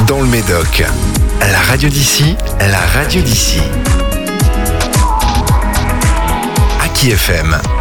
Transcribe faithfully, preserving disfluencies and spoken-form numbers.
dans le Médoc. La radio d'ici, la radio d'ici. Aki F M.